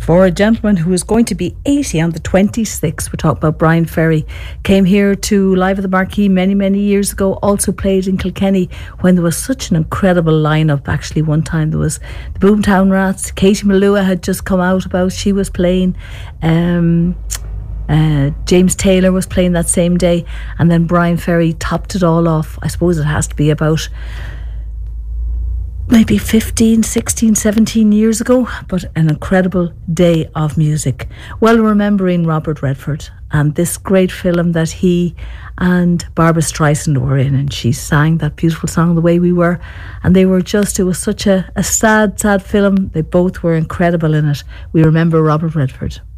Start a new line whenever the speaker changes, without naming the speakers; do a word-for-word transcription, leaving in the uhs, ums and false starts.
for a gentleman who is going to be eighty on the twenty-sixth. We're talking about Bryan Ferry. Came here to Live at the Marquee many, many years ago. Also played in Kilkenny when there was such an incredible lineup. Actually, one time there was the Boomtown Rats. Katie Malua had just come out about. She was playing. Um, uh, James Taylor was playing that same day. And then Bryan Ferry topped it all off. I suppose it has to be about maybe fifteen, sixteen, seventeen years ago, but an incredible day of music. Well, remembering Robert Redford and this great film that he and Barbra Streisand were in, and she sang that beautiful song, The Way We Were, and they were just, it was such a, a sad, sad film. They both were incredible in it. We remember Robert Redford.